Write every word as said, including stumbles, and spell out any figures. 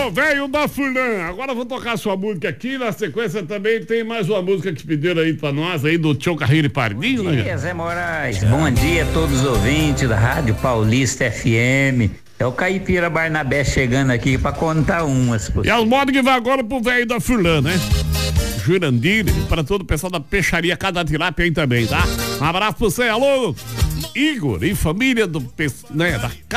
Alô, velho da Furlan, agora eu vou tocar sua música aqui, na sequência também tem mais uma música que pediram aí pra nós, aí do Tio Carreiro e Pardinho, Bom né? dia, Zé Moraes, bom dia a todos os ouvintes da Rádio Paulista F M. É o Caipira Barnabé chegando aqui pra contar umas. E as modas que vai agora pro velho da Furlan, né? Jurandir, e para todo o pessoal da peixaria Cada Tilápia aí também, tá? Um abraço pra você, alô, Igor e família do, né, da